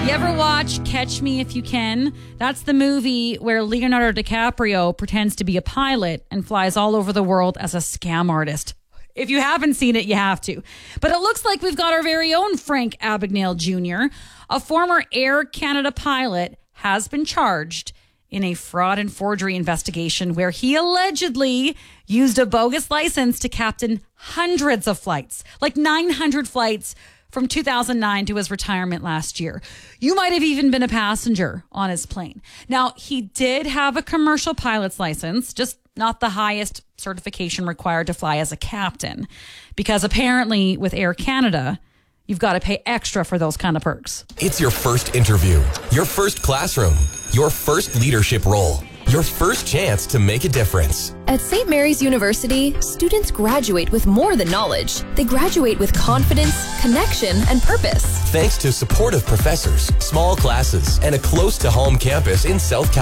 You ever watch Catch Me If You Can? That's the movie where Leonardo DiCaprio pretends to be a pilot and flies all over the world as a scam artist. If you haven't seen it, you have to. But it looks like we've got our very own Frank Abagnale Jr., a former Air Canada pilot, has been charged in a fraud and forgery investigation where he allegedly used a bogus license to captain hundreds of flights, like 900 flights from 2009 to his retirement last year. You might have even been a passenger on his plane. Now, he did have a commercial pilot's license, just not the highest certification required to fly as a captain, because apparently with Air Canada, you've got to pay extra for those kind of perks. It's your first interview, your first classroom, your first leadership role, your first chance to make a difference. At St. Mary's University, students graduate with more than knowledge. They graduate with confidence, connection, and purpose. Thanks to supportive professors, small classes, and a close-to-home campus in South California.